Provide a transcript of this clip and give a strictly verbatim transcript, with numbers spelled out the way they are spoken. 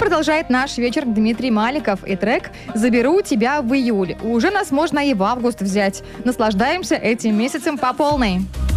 продолжает наш вечер Дмитрий Маликов и трек «Заберу тебя в июль». Уже нас можно и в август взять. Наслаждаемся этим месяцем по полной.